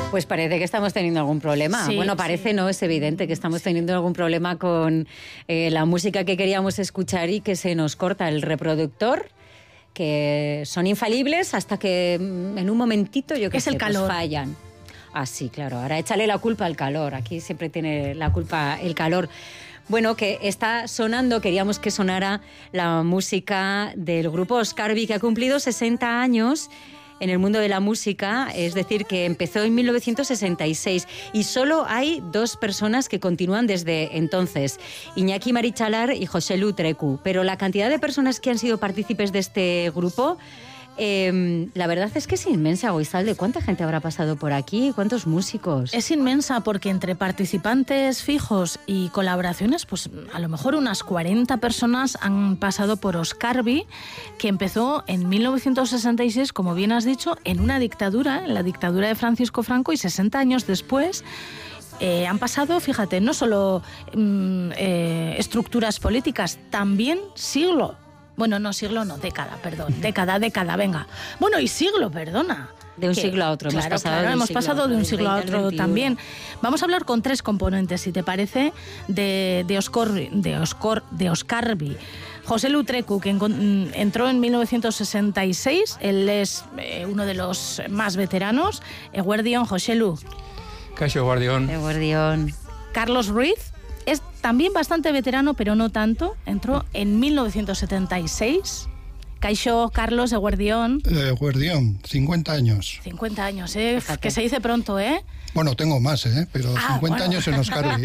Pues parece que estamos teniendo algún problema. Sí, bueno, parece, no, es evidente que estamos teniendo algún problema con la música que queríamos escuchar y que se nos corta el reproductor, que son infalibles hasta que en un momentito, yo qué sé, pues fallan. Ah, sí, claro. Ahora échale la culpa al calor. Aquí siempre tiene la culpa el calor. Bueno, que está sonando, queríamos que sonara la música del grupo Oscarbi, que ha cumplido 60 años en el mundo de la música, es decir, que empezó en 1966 y solo hay 2 personas que continúan desde entonces, Iñaki Marichalar y José Lu Trecu. Pero la cantidad de personas que han sido partícipes de este grupo, la verdad es que es inmensa, Goizalde. ¿Cuánta gente habrá pasado por aquí? ¿Cuántos músicos? Es inmensa porque entre participantes fijos y colaboraciones, pues a lo mejor unas 40 personas han pasado por Oscarbi, que empezó en 1966, como bien has dicho, en una dictadura, en la dictadura de Francisco Franco, y 60 años después han pasado, fíjate, no solo estructuras políticas, también siglo. Bueno, no, siglo no, década, perdón. Década, venga. Bueno, y siglo, perdona. De un siglo a otro. Hemos pasado de un siglo a otro también. Vamos a hablar con 3 componentes, si te parece, de Oscarbi. José Lu Trecu, que entró en 1966, él es uno de los más veteranos. Eguerdión, José Lu. Caixo, Eguerdión. Eguerdión. Carlos Ruiz. Es también bastante veterano, pero no tanto. Entró en 1976. Caixo, Carlos, Eguerdión. Eguerdión, 50 años. 50 años, que se dice pronto, ¿eh? Bueno, tengo más, pero 50 años en Oscarbi.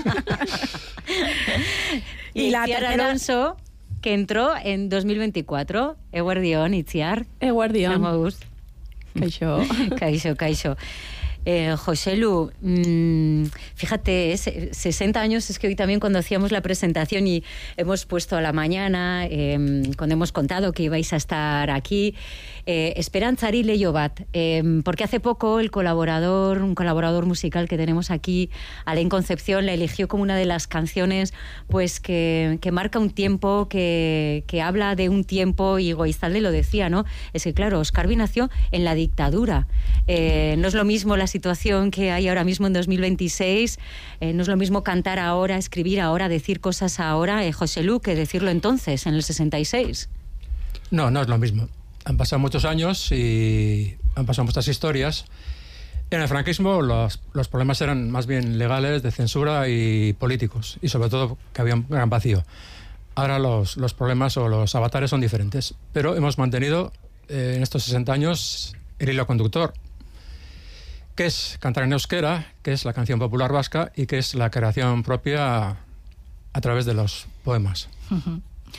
Y la tercera Alonso, que entró en 2024. Eguerdión, Itziar. Eguerdión. Caixo. Caixo. José Lu, fíjate, 60 años, es que hoy también cuando hacíamos la presentación y hemos puesto a la mañana, cuando hemos contado que ibais a estar aquí, Esperantzari leio bat, porque hace poco un colaborador musical que tenemos aquí, Alain Concepción, la eligió como una de las canciones pues que marca un tiempo, que habla de un tiempo, y Goizalde lo decía, ¿no? Es que claro, Oscarbi nació en la dictadura, no es lo mismo la situación que hay ahora mismo en 2026, no es lo mismo cantar ahora, escribir ahora, decir cosas ahora, José Lu, que decirlo entonces, en el 66. No es lo mismo. Han pasado muchos años y han pasado muchas historias. En el franquismo los problemas eran más bien legales, de censura y políticos, y sobre todo que había un gran vacío. Ahora los problemas o los avatares son diferentes, pero hemos mantenido en estos 60 años el hilo conductor, que es cantar en euskera, que es la canción popular vasca y que es la creación propia a través de los poemas. Uh-huh.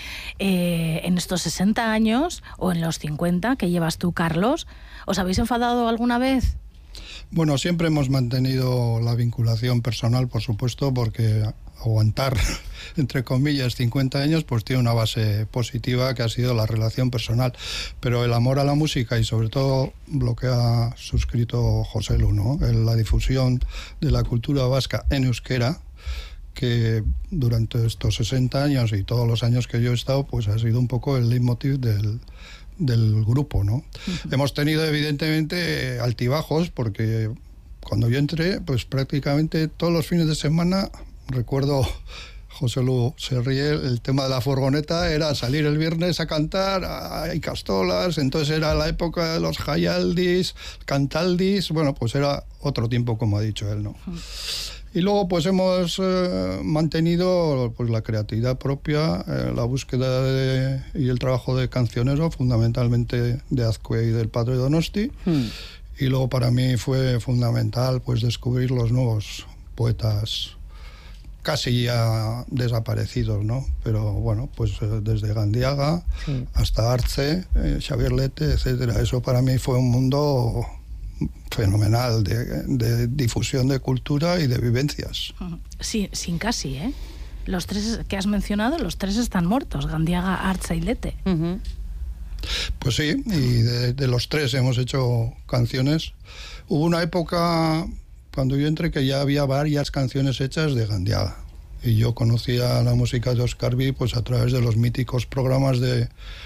En estos 60 años, o en los 50 que llevas tú, Carlos, ¿os habéis enfadado alguna vez? Bueno, siempre hemos mantenido la vinculación personal, por supuesto, porque aguantar, entre comillas, 50 años, pues tiene una base positiva que ha sido la relación personal. Pero el amor a la música y sobre todo lo que ha suscrito José Lu, ¿no? La difusión de la cultura vasca en euskera, que durante estos 60 años y todos los años que yo he estado, pues ha sido un poco el leitmotiv del grupo, ¿no? Uh-huh. Hemos tenido evidentemente altibajos, porque cuando yo entré, pues prácticamente todos los fines de semana, recuerdo, José Lu se ríe, el tema de la furgoneta era salir el viernes a cantar, hay castolas, entonces era la época de los jaialdis, cantaldis, bueno, pues era otro tiempo, como ha dicho él, ¿no? Uh-huh. Y luego pues hemos mantenido pues la creatividad propia, la búsqueda y el trabajo de cancionero, fundamentalmente de Azcue y del Padre Donosti. Y luego para mí fue fundamental pues descubrir los nuevos poetas casi ya desaparecidos, ¿no? Pero bueno, pues desde Gandiaga hasta Arce, Xavier Lete, etcétera. Eso para mí fue un mundo fenomenal de difusión de cultura y de vivencias. Sí, sin casi, ¿eh? Los 3 que has mencionado, los 3 están muertos, Gandiaga, Arce y Lete. Uh-huh. Pues sí, y de los 3 hemos hecho canciones. Hubo una época, cuando yo entré, que ya había varias canciones hechas de Gandiaga. Y yo conocía la música de Oscarbi pues a través de los míticos programas de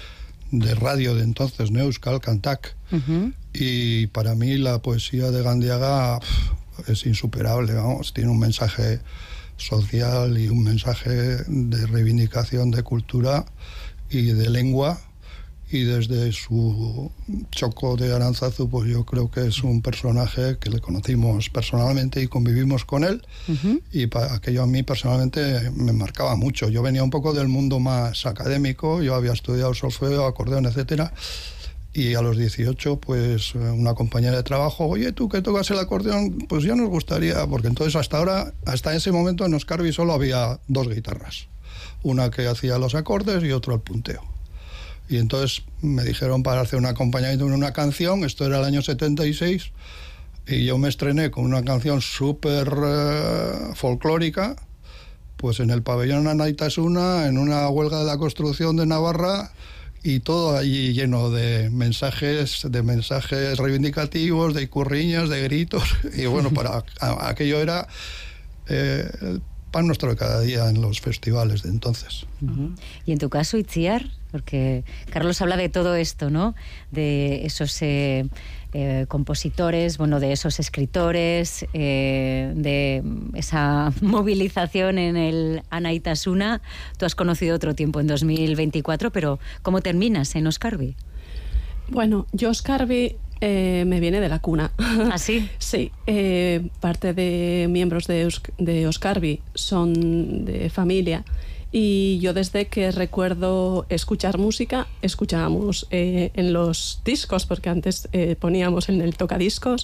de radio de entonces, Euskal Kantak. Y para mí la poesía de Gandiaga es insuperable, vamos, tiene un mensaje social y un mensaje de reivindicación de cultura y de lengua, y desde su Choco de Aránzazu, pues yo creo que es un personaje que le conocimos personalmente y convivimos con él, y aquello a mí personalmente me marcaba mucho. Yo venía un poco del mundo más académico, yo había estudiado solfeo, acordeón, etcétera, y a los 18, pues una compañera de trabajo, oye, tú que tocas el acordeón, pues ya nos gustaría, porque entonces hasta ese momento en Oscarvi solo había 2 guitarras, una que hacía los acordes y otro el punteo. Y entonces me dijeron para hacer un acompañamiento en una canción, esto era el año 76, y yo me estrené con una canción súper folclórica, pues en el pabellón Anaitasuna, en una huelga de la construcción de Navarra, y todo allí lleno de mensajes reivindicativos, de icurriñas, de gritos, y bueno, para aquello era el pan nuestro de cada día en los festivales de entonces. Y en tu caso, Itziar, porque Carlos habla de todo esto, ¿no? De esos compositores, bueno, de esos escritores, de esa movilización en el Anaitasuna. Tú has conocido otro tiempo en 2024, pero ¿cómo terminas en Oscarvi? Bueno, yo Oscarvi me viene de la cuna. ¿Ah, sí? Sí, parte de miembros de Oscarvi son de familia, y yo desde que recuerdo escuchar música, escuchábamos en los discos, porque antes poníamos en el tocadiscos,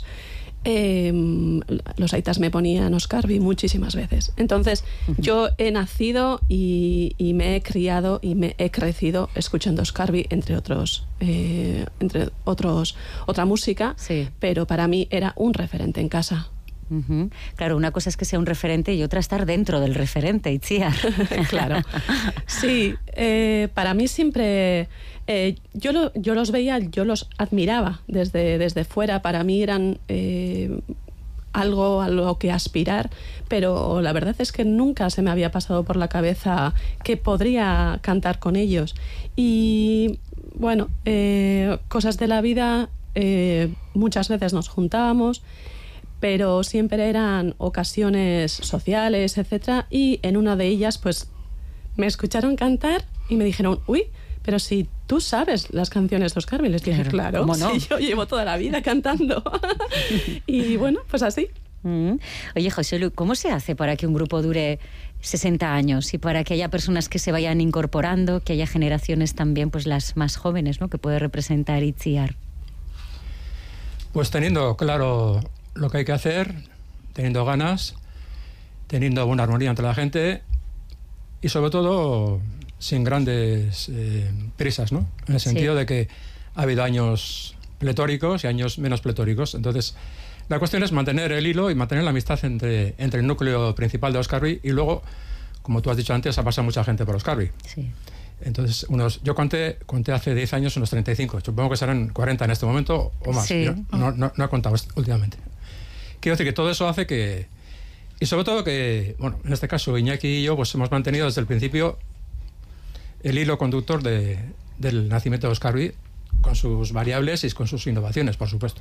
los aitas me ponían Oscarvi muchísimas veces. Entonces yo he nacido y me he criado y me he crecido escuchando Oscarvi, entre otros otra música, sí. Pero para mí era un referente en casa. Claro, una cosa es que sea un referente y otra estar dentro del referente, Itziar. Claro. Sí, para mí siempre... yo los veía, yo los admiraba desde fuera. Para mí eran algo a lo que aspirar, pero la verdad es que nunca se me había pasado por la cabeza que podría cantar con ellos. Y bueno, cosas de la vida, muchas veces nos juntábamos, pero siempre eran ocasiones sociales, etcétera, y en una de ellas pues me escucharon cantar y me dijeron, uy, pero si tú sabes las canciones de Oscarvi. Les dije, claro, ¿cómo no? Si yo llevo toda la vida cantando. Y bueno, pues así. Oye, José Lu, ¿cómo se hace para que un grupo dure 60 años y para que haya personas que se vayan incorporando, que haya generaciones también, pues las más jóvenes, ¿no?, que puede representar Itziar? Pues teniendo claro lo que hay que hacer, teniendo ganas, teniendo buena armonía entre la gente y sobre todo sin grandes prisas, ¿no? En el sentido de que ha habido años pletóricos y años menos pletóricos. Entonces, la cuestión es mantener el hilo y mantener la amistad entre el núcleo principal de Oscarvi y luego, como tú has dicho antes, ha pasado mucha gente por Oscarvi. Sí. Entonces, yo conté hace 10 años unos 35. Supongo que serán 40 en este momento o más. Sí. No he contado últimamente. Quiero decir que todo eso hace que... Y sobre todo que, bueno, en este caso Iñaki y yo pues hemos mantenido desde el principio el hilo conductor del nacimiento de Oscarvi, con sus variables y con sus innovaciones, por supuesto.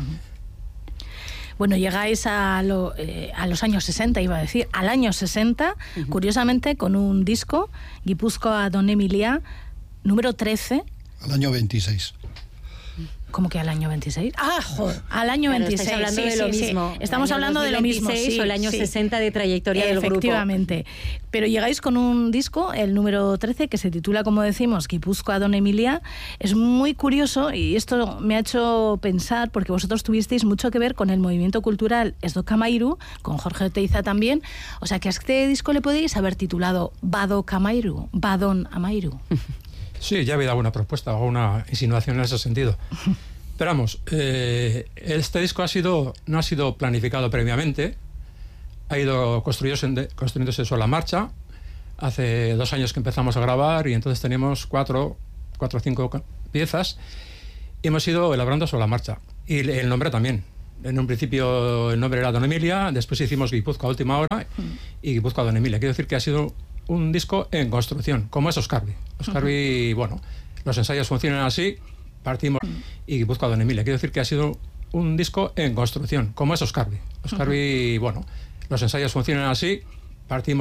Bueno, llegáis a los años 60, iba a decir, al año 60, curiosamente con un disco, Gipuzkoa Don Emilia, número 13. Al año 26. ¿Cómo que al año 26? ¡Ah, joder! Al año 26. Estáis hablando de lo mismo. Estamos hablando de lo mismo. Sí, o el año 60 de trayectoria del grupo. Efectivamente. Pero llegáis con un disco, el número 13, que se titula, como decimos, Gipuzkoa Don Emilia. Es muy curioso y esto me ha hecho pensar, porque vosotros tuvisteis mucho que ver con el movimiento cultural Ez Dok Amairu, con Jorge Oteiza también. O sea, que a este disco le podéis haber titulado Badok Amairu, Badon Amairu. Sí, ya ha habido alguna propuesta o alguna insinuación en ese sentido. Pero vamos, este disco no ha sido planificado previamente, ha ido construyéndose sobre la marcha. Hace 2 años que empezamos a grabar y entonces teníamos 4 o 5 piezas y hemos ido elaborando sobre la marcha. Y el nombre también. En un principio el nombre era Don Emilia, después hicimos Gipuzkoa a última hora y Gipuzkoa Don Emilia. Quiero decir que ha sido un disco en construcción, como es Oscarvi. Oscarvi, bueno, los ensayos funcionan así, partimos y busco a Don Emilia. Quiero decir que ha sido un disco en construcción, como es Oscarbi. Oscarbi, bueno, los ensayos funcionan así, partimos